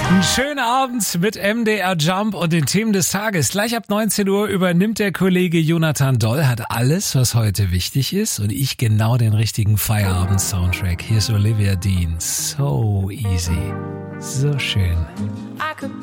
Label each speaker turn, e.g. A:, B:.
A: Einen schönen Abend mit MDR Jump und den Themen des Tages. Gleich ab 19 Uhr übernimmt der Kollege Jonathan Doll, hat alles, was heute wichtig ist und ich genau den richtigen Feierabend-Soundtrack. Hier ist Olivia Dean. So easy. So schön.